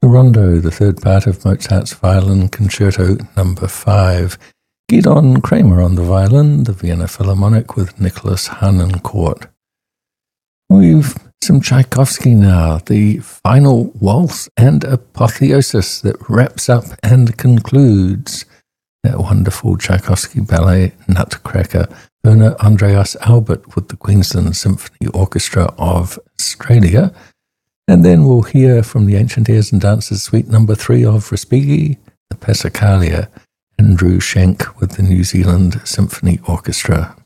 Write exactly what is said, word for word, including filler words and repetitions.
Rondo, the third part of Mozart's Violin Concerto Number five. Gidon Kramer on the violin, the Vienna Philharmonic with Nicholas Harnoncourt. We've some Tchaikovsky now, the final waltz and apotheosis that wraps up and concludes that wonderful Tchaikovsky ballet Nutcracker. Werner Andreas Albert with the Queensland Symphony Orchestra of Australia. And then we'll hear from the Ancient Airs and Dances Suite Number three of Respighi, the Passacaglia, Andrew Schenk with the New Zealand Symphony Orchestra